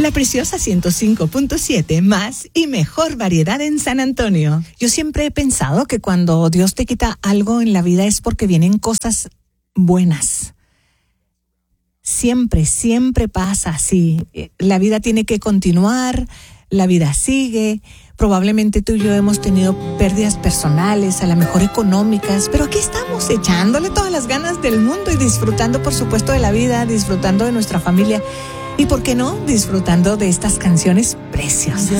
La Preciosa 105.7, más y mejor variedad en San Antonio. Yo siempre he pensado que cuando Dios te quita algo en la vida es porque vienen cosas buenas. Siempre pasa así. La vida tiene que continuar, la vida sigue. Probablemente tú y yo hemos tenido pérdidas personales, a lo mejor económicas, pero aquí estamos echándole todas las ganas del mundo y disfrutando, por supuesto, de la vida, disfrutando de nuestra familia y, ¿por qué no?, disfrutando de estas canciones preciosas.